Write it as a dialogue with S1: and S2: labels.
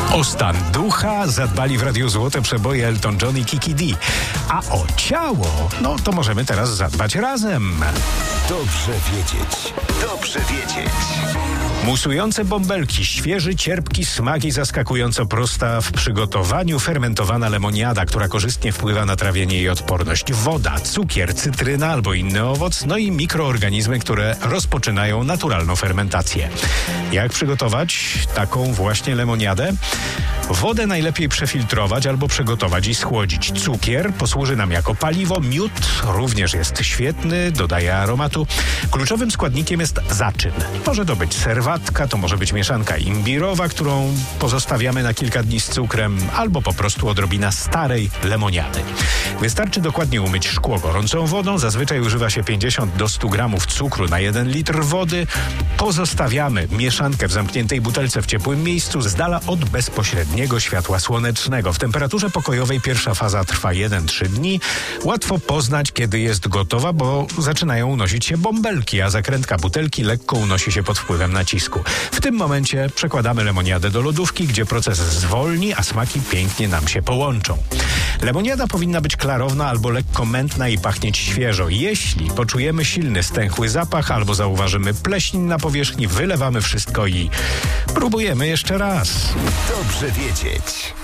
S1: O stan ducha zadbali w Radiu Złote Przeboje Elton John i Kiki D. A o ciało, no to możemy teraz zadbać razem.
S2: Dobrze wiedzieć. Dobrze wiedzieć.
S1: Musujące bąbelki, świeży, cierpki smak i zaskakująco prosta w przygotowaniu fermentowana lemoniada, która korzystnie wpływa na trawienie i odporność. Woda, cukier, cytryna albo inny owoc, no i mikroorganizmy, które rozpoczynają naturalną fermentację. Jak przygotować taką właśnie lemoniadę? Wodę najlepiej przefiltrować albo przegotować i schłodzić. Cukier posłuży nam jako paliwo, miód również jest świetny, dodaje aromatu. Kluczowym składnikiem jest zaczyn. Może to być serwatka, to może być mieszanka imbirowa, którą pozostawiamy na kilka dni z cukrem, albo po prostu odrobina starej lemoniady. Wystarczy dokładnie umyć szkło gorącą wodą, zazwyczaj używa się 50 do 100 gramów cukru na 1 litr wody. Pozostawiamy mieszankę w zamkniętej butelce w ciepłym miejscu, z dala od bezpośredniego światła słonecznego. W temperaturze pokojowej pierwsza faza trwa 1-3 dni. Łatwo poznać, kiedy jest gotowa, bo zaczynają unosić się bąbelki, a zakrętka butelki lekko unosi się pod wpływem nacisku. W tym momencie przekładamy lemoniadę do lodówki, gdzie proces zwolni, a smaki pięknie nam się połączą. Lemoniada powinna być klarowna albo lekko mętna i pachnieć świeżo. Jeśli poczujemy silny, stęchły zapach albo zauważymy pleśń na powierzchni, wylewamy wszystko i próbujemy jeszcze raz.
S2: Dobrze wiedzieć.